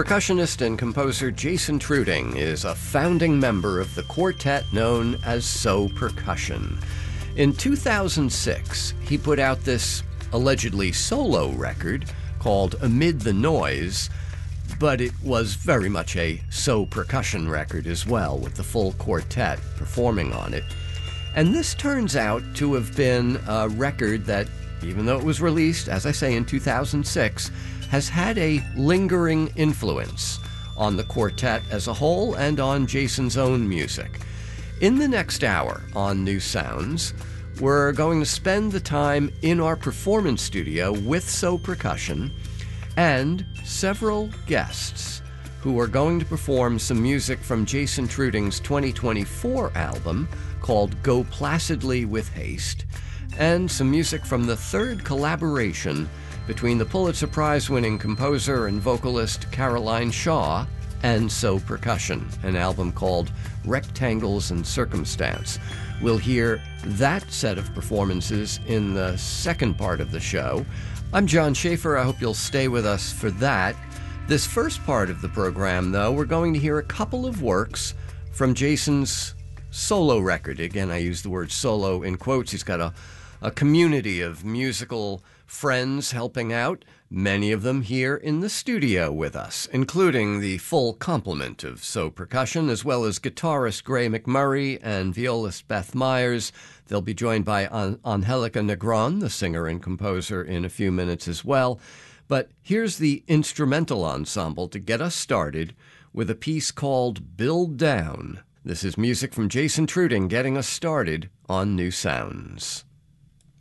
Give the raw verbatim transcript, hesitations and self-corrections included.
Percussionist and composer Jason Truding is a founding member of the quartet known as So Percussion. In two thousand six, he put out this allegedly solo record called Amid the Noise, but it was very much a So Percussion record as well, with the full quartet performing on it. And this turns out to have been a record that, even though it was released, as I say, in two thousand six, has had a lingering influence on the quartet as a whole and on Jason's own music. In the next hour on New Sounds, we're going to spend the time in our performance studio with So Percussion and several guests who are going to perform some music from Jason Truding's twenty twenty-four album called Go Placidly with Haste, and some music from the third collaboration between the Pulitzer Prize-winning composer and vocalist Caroline Shaw and So Percussion, an album called Rectangles and Circumstance. We'll hear that set of performances in the second part of the show. I'm John Schaefer. I hope you'll stay with us for that. This first part of the program, though, we're going to hear a couple of works from Jason's solo record. Again, I use the word solo in quotes. He's got a, a community of musical friends helping out, many of them here in the studio with us, including the full complement of So Percussion, as well as guitarist Gray McMurray and violist Beth Myers. They'll be joined by An- Angelica Negron, the singer and composer, in a few minutes as well. But here's the instrumental ensemble to get us started with a piece called Build Down. This is music from Jason Truding getting us started on New Sounds.